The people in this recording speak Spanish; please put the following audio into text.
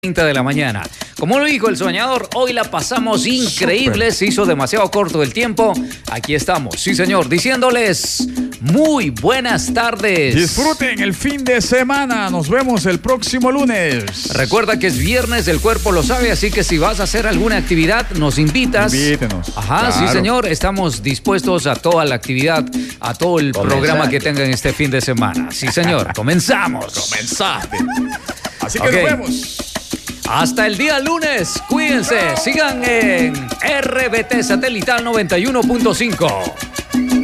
30 de la mañana. Como lo dijo el soñador, hoy la pasamos increíble. Se hizo demasiado corto el tiempo. Aquí estamos, sí señor, diciéndoles muy buenas tardes. Disfruten el fin de semana. Nos vemos el próximo lunes. Recuerda que es viernes, el cuerpo lo sabe, así que si vas a hacer alguna actividad, nos invitas. Invítenos. Ajá, claro. Sí señor, estamos dispuestos a toda la actividad, a todo el programa que tengan este fin de semana. Sí señor, comenzamos. Comenzaste. Así que nos vemos. Hasta el día lunes, cuídense, sigan en RBT Satelital 91.5.